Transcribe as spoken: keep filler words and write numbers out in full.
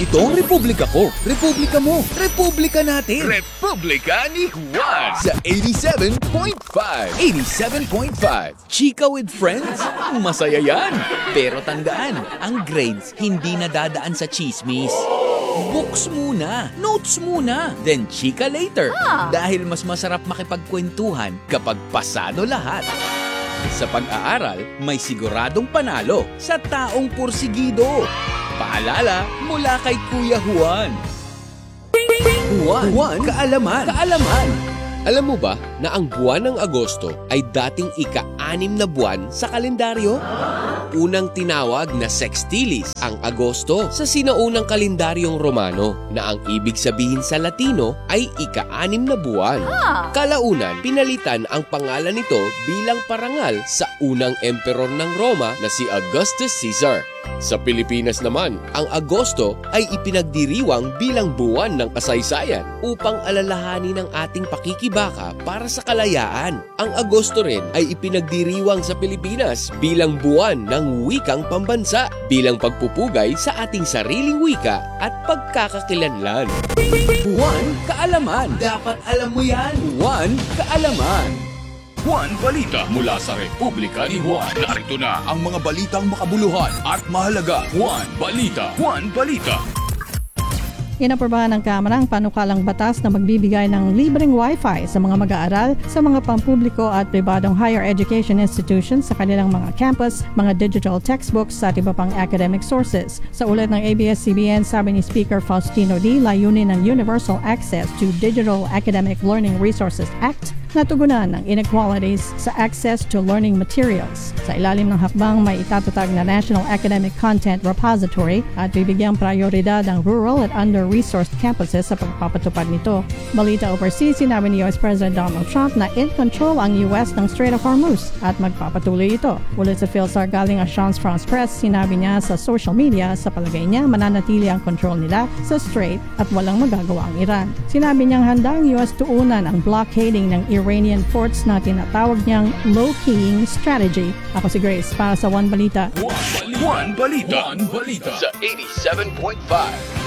Ito ang Republika ko, Republika mo, Republika natin. Republika ni Juan Sa eighty-seven point five. eighty-seven point five. Chika with friends? Masaya yan. Pero tandaan, ang grades hindi nadadaan sa chismis. Books muna, notes muna, then chika later. Dahil mas masarap makipagkwentuhan kapag pasado lahat. Sa pag-aaral, may siguradong panalo sa taong pursigido. Paalala mula kay Kuya Juan. Juan, Juan, kaalaman, kaalaman. Alam mo ba na ang buwan ng Agosto ay dating ika-anim na buwan sa kalendaryo? Unang tinawag na sextilis ang Agosto sa sinaunang kalendaryong Romano na ang ibig sabihin sa Latino ay ika-anim na buwan. Kalaunan, pinalitan ang pangalan nito bilang parangal sa unang emperor ng Roma na si Augustus Caesar. Sa Pilipinas naman, ang Agosto ay ipinagdiriwang bilang buwan ng kasaysayan upang alalahanin ang ating pakikibaka para sa kalayaan. Ang Agosto rin ay ipinagdiriwang sa Pilipinas bilang buwan ng wikang pambansa, bilang pagpupugay sa ating sariling wika at pagkakakilanlan. Juan, kaalaman. Dapat alam mo yan. Juan, kaalaman. Juan Balita mula sa Republika ni Juan. Narito na ang mga balitang makabuluhan at mahalaga. Juan Balita. Juan Balita. Inaprobahan ng Kamara ang panukalang batas na magbibigay ng libreng Wi-Fi sa mga mag-aaral sa mga pampubliko at pribadong higher education institutions sa kanilang mga campus, mga digital textbooks at iba pang academic sources. Sa ulat ng A B S C B N, sabi ni Speaker Faustino D, layunin ng Universal Access to Digital Academic Learning Resources Act na tugunan ng inequalities sa access to learning materials. Sa ilalim ng hakbang, may itatatag na National Academic Content Repository at bibigyang prioridad ang rural at under-resourced campuses sa pagpapatupad nito. Balita overseas, sinabi ni U S President Donald Trump na in control ang U S ng Strait of Hormuz at magpapatuloy ito. Ulit sa Philsar galing Agence France Press, sinabi niya sa social media sa palagay niya mananatili ang control nila sa Strait at walang magagawa ang Iran. Sinabi niyang handa ang U S tuunan ang blockading ng Iranian ports na tinatawag niyang low-keying strategy. Ako si Grace para sa One Balita. Juan Balita. Juan Balita. Sa eighty-seven point five.